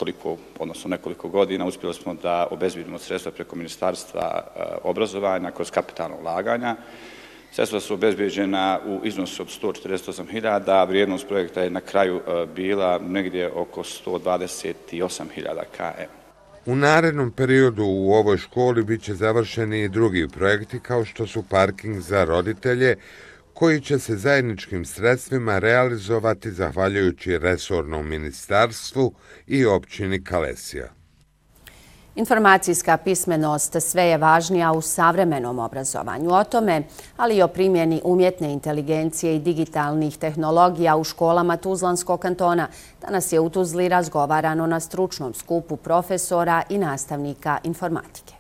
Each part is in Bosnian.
toliko, odnosno nekoliko godina, uspjeli smo da obezbijedimo sredstva preko Ministarstva obrazovanja kroz kapitalna ulaganja. Sredstva su obezbijeđena u iznosu od 148.000, vrijednost projekta je na kraju bila negdje oko 128.000 km. U narednom periodu u ovoj školi bit će završeni i drugi projekti kao što su parking za roditelje, koji će se zajedničkim sredstvima realizovati zahvaljujući resornom ministarstvu i općini Kalesija. Informacijska pismenost sve je važnija u savremenom obrazovanju. O tome, ali i o primjeni umjetne inteligencije i digitalnih tehnologija u školama Tuzlanskog kantona, danas je u Tuzli razgovarano na stručnom skupu profesora i nastavnika informatike.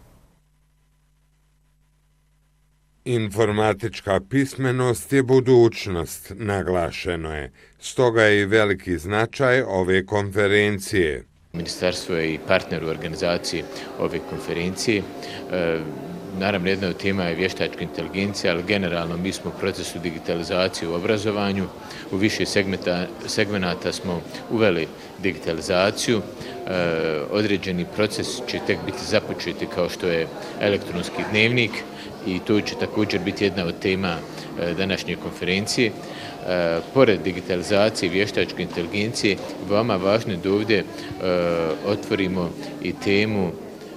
Informatička pismenost je budućnost, naglašeno je. Stoga je i veliki značaj ove konferencije. Ministarstvo je i partner u organizaciji ove konferencije. Naravno, jedna od tema je vještačka inteligencija, ali generalno mi smo u procesu digitalizacije u obrazovanju. U više segmenata smo uveli digitalizaciju. Određeni proces će tek biti započeti kao što je elektronski dnevnik i to će također biti jedna od tema današnje konferencije. Pored digitalizacije i vještačke inteligencije, veoma važno je da ovdje otvorimo i temu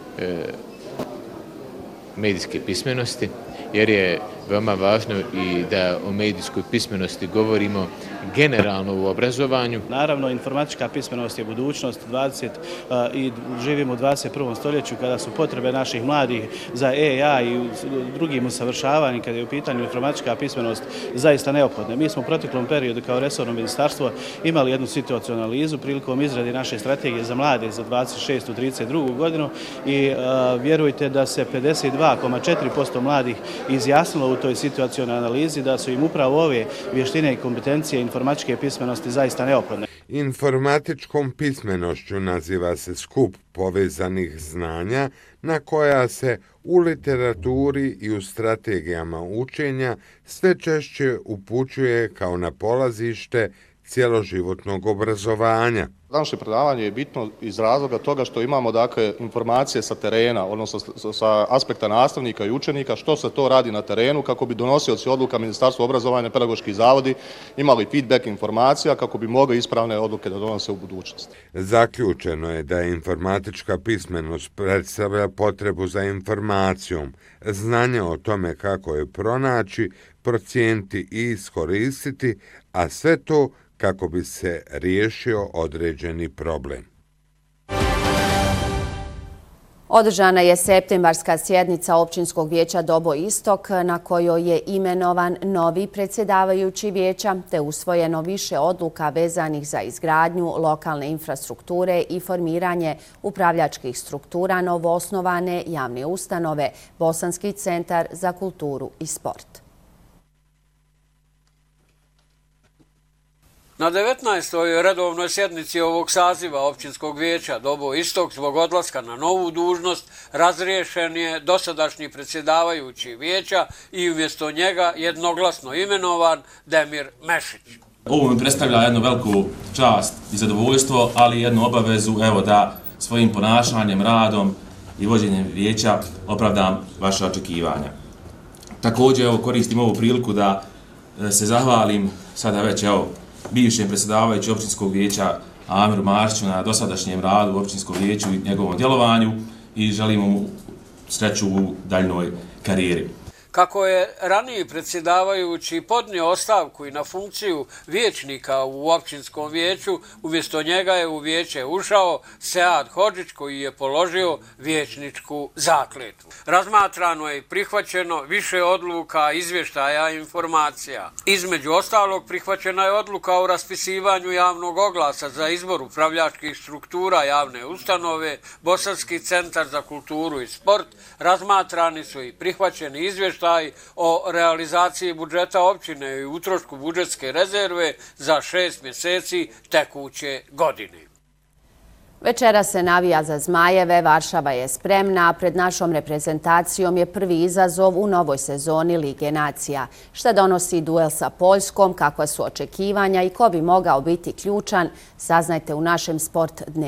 medijske pismenosti, jer je veoma važno i da o medijskoj pismenosti govorimo generalno u obrazovanju. Naravno, informatička pismenost je budućnost i živimo u 21. stoljeću kada su potrebe naših mladih za AI i drugim usavršavanjem, kada je u pitanju informatička pismenost zaista neophodna. Mi smo u proteklom periodu kao resorno ministarstvo imali jednu situacionu analizu prilikom izrade naše strategije za mlade za 26. u 32. godinu i vjerujte da se 52,4% mladih izjasnilo u toj situacionoj analizi da su im upravo ove vještine i kompetencije informatičke pismenosti zaista neophodne. Informatičkom pismenošću naziva se skup povezanih znanja na koja se u literaturi i u strategijama učenja sve češće upućuje kao na polazište cjeloživotnog obrazovanja. Današnje predavanje je bitno iz razloga toga što imamo informacije sa terena, odnosno sa aspekta nastavnika i učenika, što se to radi na terenu kako bi donosioci odluka Ministarstva obrazovanja i pedagoški zavodi imali feedback informacija kako bi mogli ispravne odluke da donose u budućnosti. Zaključeno je da je informatička pismenost predstavlja potrebu za informacijom, znanje o tome kako je pronaći, procijeniti i iskoristiti, a sve to kako bi se riješio određeni problem. Održana je septembarska sjednica Općinskog vijeća Dobo Istok na kojoj je imenovan novi predsjedavajući vijeća te usvojeno više odluka vezanih za izgradnju lokalne infrastrukture i formiranje upravljačkih struktura novoosnovane javne ustanove Bosanski centar za kulturu i sport. Na 19. redovnoj sjednici ovog saziva Općinskog vijeća Dobo Istok zbog odlaska na novu dužnost razriješen je dosadašnji predsjedavajući vijeća i umjesto njega jednoglasno imenovan Demir Mešić. Ovo mi predstavlja jednu veliku čast i zadovoljstvo, ali i jednu obavezu da svojim ponašanjem, radom i vođenjem vijeća opravdam vaše očekivanja. Također koristim ovu priliku da se zahvalim sada već bivšem predsjedavajući Općinskog vijeća Amiru Maršiću na dosadašnjem radu u Općinskom vijeću i njegovom djelovanju i želimo mu sreću u daljnoj karijeri. Kako je raniji predsjedavajući podnio ostavku i na funkciju vijećnika u Općinskom vijeću, umjesto njega je u vijeće ušao Sead Hodžić koji je položio vijećničku zakletvu. Razmatrano je i prihvaćeno više odluka, izvještaja i informacija. Između ostalog prihvaćena je odluka o raspisivanju javnog oglasa za izbor upravljačkih struktura javne ustanove Bosanski centar za kulturu i sport. Razmatrani su i prihvaćeni izvještaji o realizaciji budžeta općine i utrošku budžetske rezerve za 6 mjeseci tekuće godine. Večera se navija za Zmajeve, Varšava je spremna, a pred našom reprezentacijom je prvi izazov u novoj sezoni Lige nacija. Šta donosi duel sa Poljskom, kakva su očekivanja i ko bi mogao biti ključan, saznajte u našem Sport dnevniku.